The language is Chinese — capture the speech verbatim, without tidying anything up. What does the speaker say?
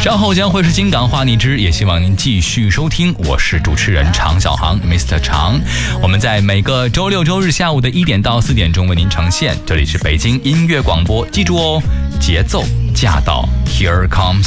稍后将会是金港话你知，也希望您继续收听，我是主持人常小航 Mister 常，我们在每个周六周日下午的一点到四点钟为您呈现，这里是北京音乐广播，记住哦，节奏驾到 Here Comes